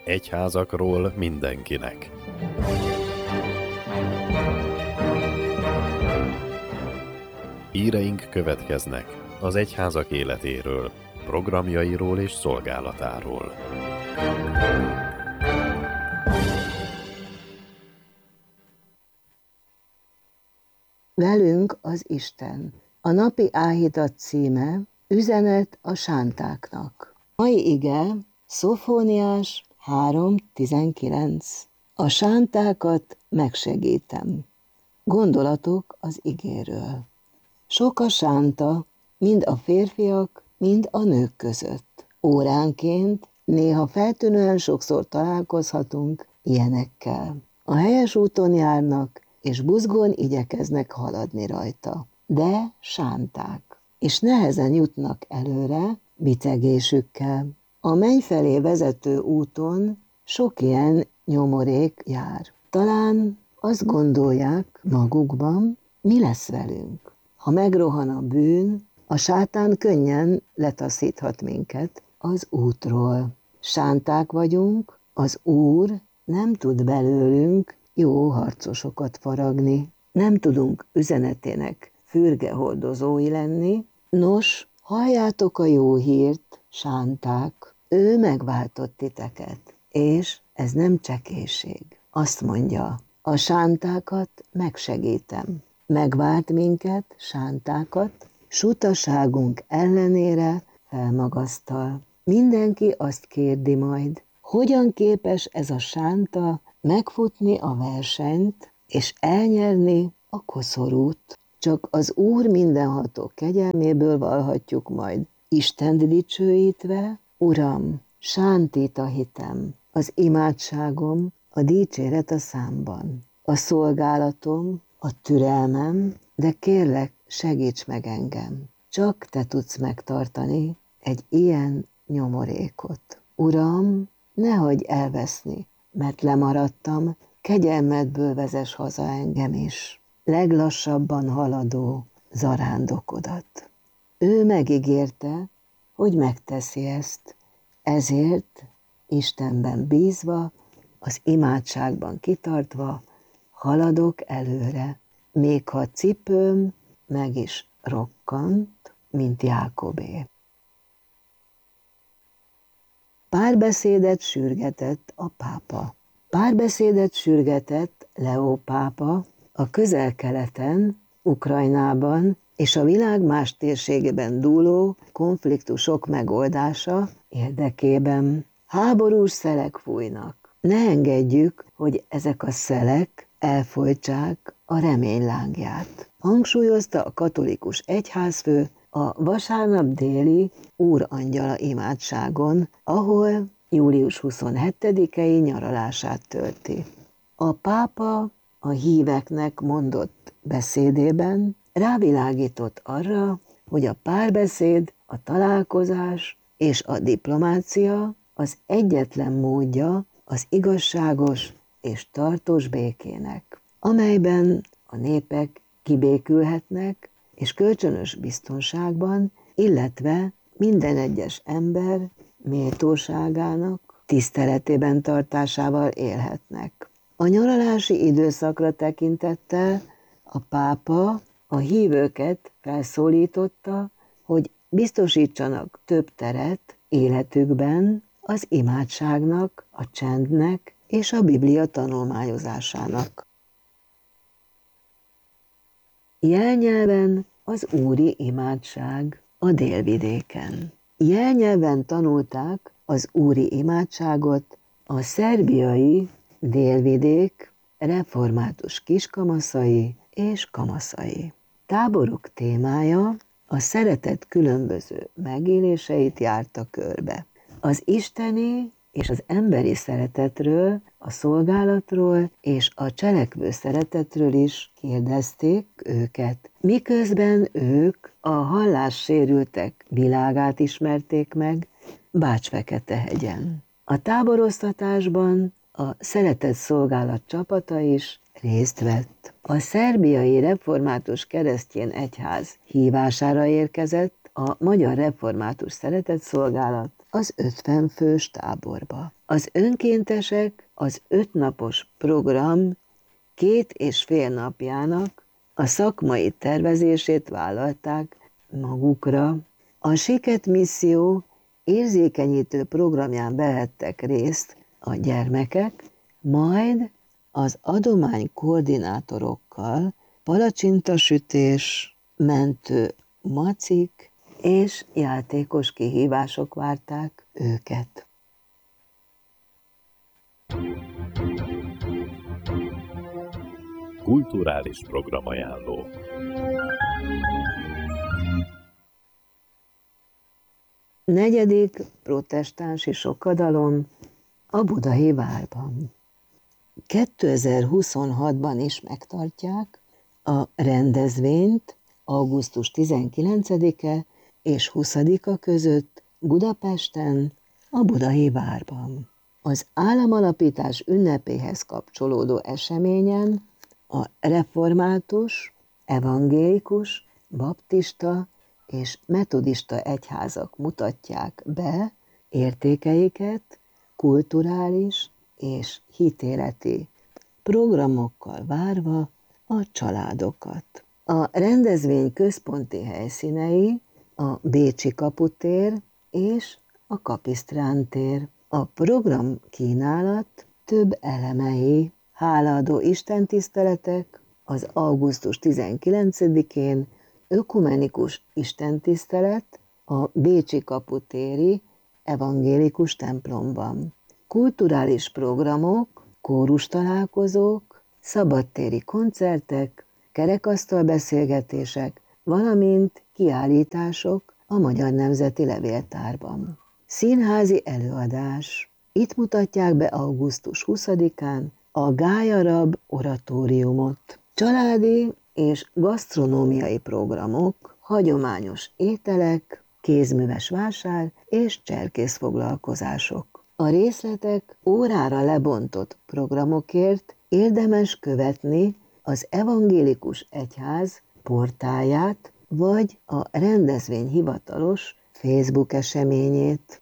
Egyházakról mindenkinek. Híreink következnek az egyházak életéről, programjairól és szolgálatáról. Velünk az Isten. A napi áhítat címe Üzenet a sántáknak. Mai ige Szofóniás 3.19. A sántákat megsegítem. Gondolatok az igéről. Sok a sánta, mind a férfiak, mind a nők között. Óránként, néha feltűnően sokszor találkozhatunk ilyenekkel. A helyes úton járnak, és buzgón igyekeznek haladni rajta. De sánták, és nehezen jutnak előre bicegésükkel. A menny felé vezető úton sok ilyen nyomorék jár. Talán azt gondolják magukban, mi lesz velünk. Ha megrohan a bűn, a sátán könnyen letaszíthat minket az útról. Sánták vagyunk, az Úr nem tud belőlünk jó harcosokat faragni. Nem tudunk üzenetének fürgehordozói lenni. Nos, halljátok a jó hírt, sánták, ő megváltott titeket, és ez nem csekélység. Azt mondja, a sántákat megsegítem. Megvált minket, sántákat, sutaságunk ellenére felmagasztal. Mindenki azt kérdi majd, hogyan képes ez a sánta megfutni a versenyt, és elnyerni a koszorút. Csak az Úr mindenható kegyelméből vallhatjuk majd, Istent dicsőítve, Uram, sántít a hitem, az imádságom, a dicséret a számban, a szolgálatom, a türelmem, de kérlek, segíts meg engem. Csak te tudsz megtartani egy ilyen nyomorékot. Uram, ne hagyj elveszni, mert lemaradtam, kegyelmedből vezess haza engem is, leglassabban haladó zarándokodat. Ő megígérte, hogy megteszi ezt, ezért Istenben bízva, az imádságban kitartva, haladok előre, még ha cipőm meg is rokkant, mint Jákobé. Párbeszédet sürgetett a pápa. Párbeszédet sürgetett Leó pápa a Közel-Keleten, Ukrajnában és a világ más térségében dúló konfliktusok megoldása érdekében. Háborús szelek fújnak. Ne engedjük, hogy ezek a szelek elfojtsák a remény lángját. Hangsúlyozta a katolikus egyházfő a vasárnap déli Úrangyala imádságon, ahol július 27-i nyaralását tölti. A pápa a híveknek mondott beszédében rávilágított arra, hogy a párbeszéd, a találkozás és a diplomácia az egyetlen módja az igazságos és tartós békének, amelyben a népek kibékülhetnek és kölcsönös biztonságban, illetve minden egyes ember méltóságának tiszteletében tartásával élhetnek. A nyaralási időszakra tekintettel a pápa a hívőket felszólította, hogy biztosítsanak több teret életükben az imádságnak, a csendnek és a Biblia tanulmányozásának. Jelnyelven az úri imádság a délvidéken. Jelnyelven tanulták az úri imádságot a szerbiai délvidék református kiskamaszai és kamaszai. Táboruk témája a szeretet különböző megéléseit járta körbe. Az isteni és az emberi szeretetről, a szolgálatról és a cselekvő szeretetről is kérdezték őket, miközben ők a hallássérültek világát ismerték meg Bács-Fekete-hegyen. A táboroztatásban a szeretett szolgálat csapata is részt vett. A szerbiai református keresztény egyház hívására érkezett a Magyar Református Szeretett Szolgálat az 50 fős táborba. Az önkéntesek az 5 napos program 2,5 napjának a szakmai tervezését vállalták magukra. A Siket misszió érzékenyítő programján vehettek részt a gyermekek, majd az adomány koordinátorokkal palacsintasütés, mentő macik és játékos kihívások várták őket. Kulturális programajánló. Negyedik protestánsi sokadalom a Budai Várban. 2026-ban is megtartják a rendezvényt augusztus 19-e és 20-a között Budapesten, a Budai Várban. Az államalapítás ünnepéhez kapcsolódó eseményen a református, evangélikus, baptista és metodista egyházak mutatják be értékeiket kulturális és hitéleti programokkal várva a családokat. A rendezvény központi helyszínei a Bécsi kaputér és a Kapisztrán tér. A program kínálat több elemei: hálaadó istentiszteletek az augusztus 19-én, ökumenikus istentisztelet a Bécsi kaputéri evangélikus templomban, kulturális programok, kórustalálkozók, szabadtéri koncertek, kerekasztalbeszélgetések, valamint kiállítások a Magyar Nemzeti Levéltárban. Színházi előadás. Itt mutatják be augusztus 20-án a Gályarab oratóriumot. Családi és gasztronómiai programok, hagyományos ételek, kézműves vásár és cserkészfoglalkozások. A részletek órára lebontott programokért érdemes követni az Evangélikus Egyház portáját vagy a rendezvény hivatalos Facebook eseményét.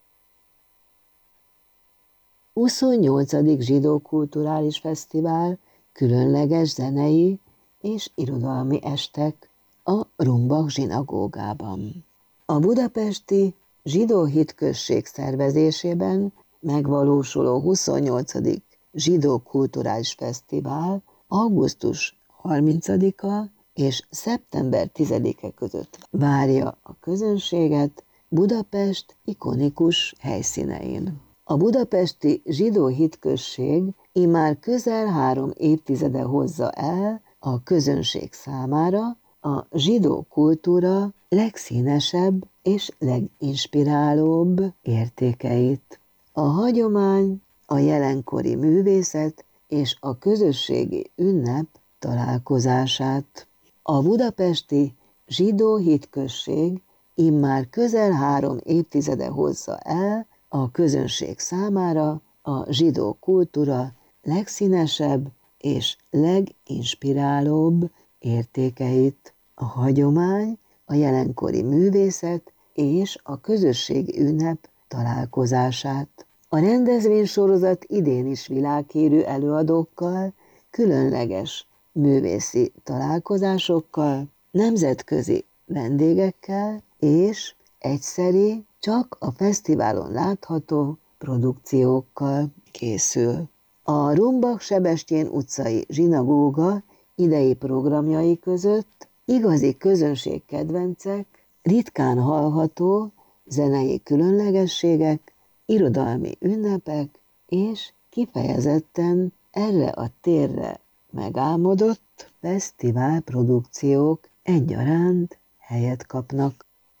28. Zsidó Kulturális Fesztivál, különleges zenei és irodalmi estek a Rumbach zsinagógában. A budapesti zsidó hitközség szervezésében megvalósuló 28. Zsidó Kulturális Fesztivál augusztus 30-a és szeptember 10-e között várja a közönséget Budapest ikonikus helyszínein. A budapesti zsidó hitközség immár közel 3 évtizede hozza el a közönség számára a zsidó kultúra legszínesebb és leginspirálóbb értékeit. A hagyomány, a jelenkori művészet és a közösségi ünnep találkozását. A budapesti zsidó hitközség immár közel 3 évtizede hozza el a közönség számára a zsidó kultúra legszínesebb és leginspirálóbb értékeit. A hagyomány, a jelenkori művészet és a közösségi ünnep találkozását. A rendezvénysorozat idén is világhírű előadókkal, különleges művészi találkozásokkal, nemzetközi vendégekkel és egyszeri, csak a fesztiválon látható produkciókkal készül. A Rumbach-Sebestyén utcai zsinagóga idei programjai között igazi közönségkedvencek, ritkán hallható zenei különlegességek, irodalmi ünnepek és kifejezetten erre a térre megálmodott fesztiválprodukciók egyaránt helyet kapnak.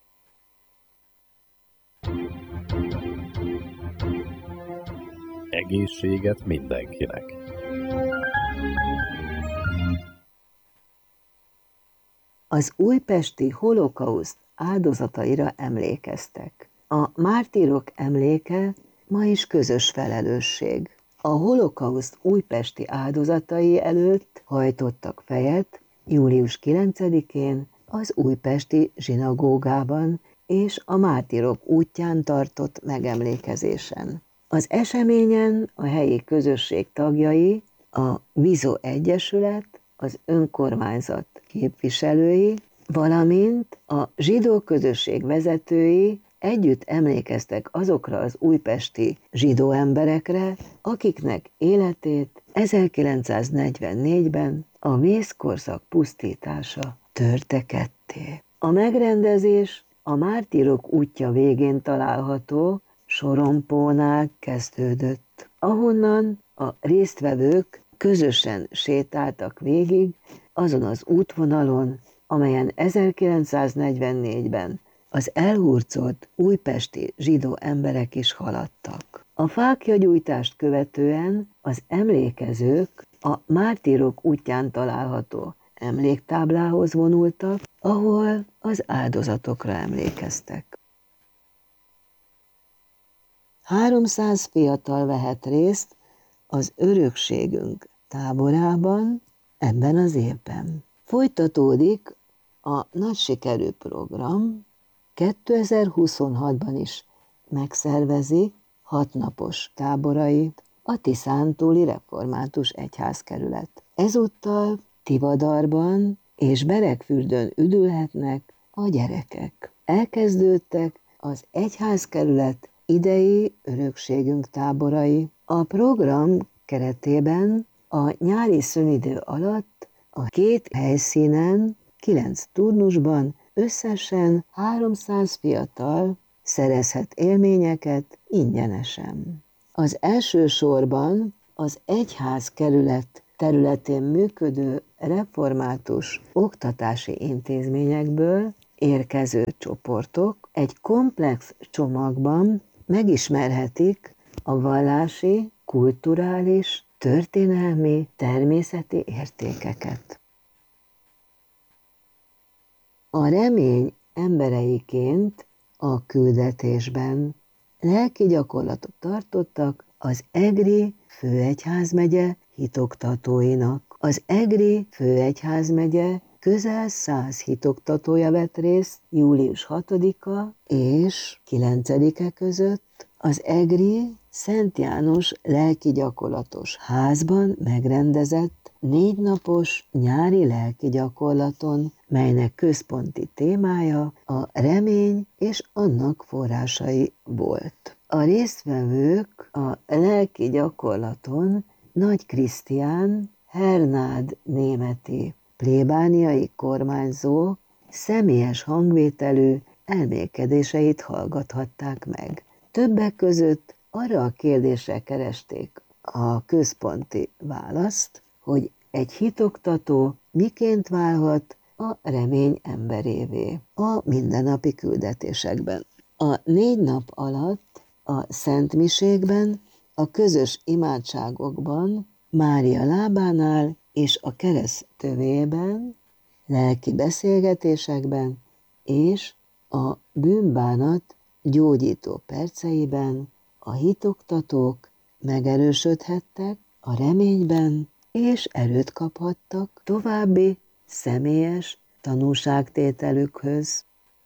Egészséget mindenkinek! Az újpesti holokauszt áldozataira emlékeztek. A mártírok emléke ma is közös felelősség. A holokauszt újpesti áldozatai előtt hajtottak fejet július 9-én az újpesti zsinagógában és a mártírok útján tartott megemlékezésen. Az eseményen a helyi közösség tagjai, a Vizo Egyesület, az önkormányzat képviselői, valamint a zsidó közösség vezetői együtt emlékeztek azokra az újpesti zsidó emberekre, akiknek életét 1944-ben a vészkorszak pusztítása törte ketté. A megrendezés a Mártírok útja végén található sorompónál kezdődött, ahonnan a résztvevők közösen sétáltak végig azon az útvonalon, amelyen 1944-ben az elhurcolt újpesti zsidó emberek is haladtak. A fáklyagyújtást követően az emlékezők a Mártírok útján található emléktáblához vonultak, ahol az áldozatokra emlékeztek. 300 fiatal vehet részt az Örökségünk táborában ebben az évben. Folytatódik a nagy sikerű program, 2026-ban is megszervezik 6 napos táborait a Tiszántúli Református Egyházkerület. Ezúttal Tivadarban és Beregfürdőn üdülhetnek a gyerekek. Elkezdődtek az egyházkerület idei Örökségünk táborai. A program keretében a nyári szünidő alatt a 2 helyszínen, 9 turnusban összesen 300 fiatal szerezhet élményeket ingyenesen. Az első sorban az egyházkerület területén működő református oktatási intézményekből érkező csoportok egy komplex csomagban megismerhetik a vallási, kulturális, történelmi, természeti értékeket. A remény embereiként a küldetésben lelki gyakorlatot tartottak az Egri főegyházmegye hitoktatóinak. Az Egri főegyházmegye közel 100 hitoktatója vett részt július 6-a és 9-e között az Egri Szent János lelki gyakorlatos házban megrendezett 4 napos nyári lelki gyakorlaton, melynek központi témája a remény és annak forrásai volt. A résztvevők a lelki gyakorlaton Nagy Krisztián, Hernád németi plébániai kormányzó személyes hangvételű elmélkedéseit hallgathatták meg. Többek között arra a kérdésre keresték a központi választ, hogy egy hitoktató miként válhat a remény emberévé a mindennapi küldetésekben. A 4 nap alatt a szentmiségben, a közös imádságokban, Mária lábánál és a kereszt tövében, lelki beszélgetésekben és a bűnbánat gyógyító perceiben a hitoktatók megerősödhettek a reményben, és erőt kaphattak további személyes tanúságtételükhöz.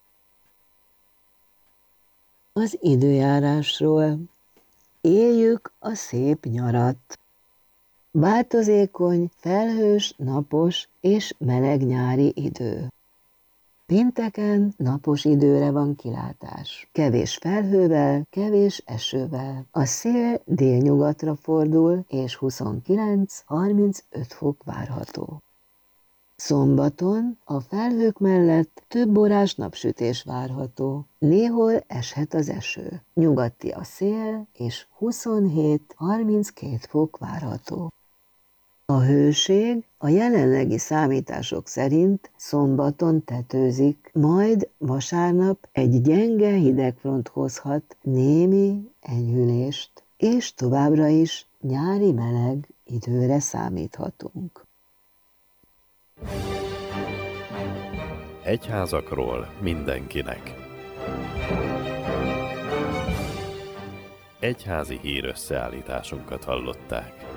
Az időjárásról: éljük a szép nyarat. Változékony, felhős, napos és meleg nyári idő. Pénteken napos időre van kilátás. Kevés felhővel, kevés esővel. A szél délnyugatra fordul, és 29-35 fok várható. Szombaton a felhők mellett több órás napsütés várható. Néhol eshet az eső. Nyugati a szél, és 27-32 fok várható. A hőség a jelenlegi számítások szerint szombaton tetőzik, majd vasárnap egy gyenge hidegfront hozhat némi enyhülést, és továbbra is nyári meleg időre számíthatunk. Egyházakról mindenkinek. Egyházi hírösszeállításunkat hallották.